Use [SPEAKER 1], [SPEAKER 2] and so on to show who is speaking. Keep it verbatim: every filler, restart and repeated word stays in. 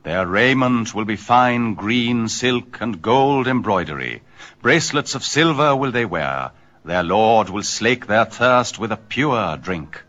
[SPEAKER 1] Their raiment will be fine green silk and gold embroidery. Bracelets of silver will they wear. Their lord will slake their thirst with a pure drink.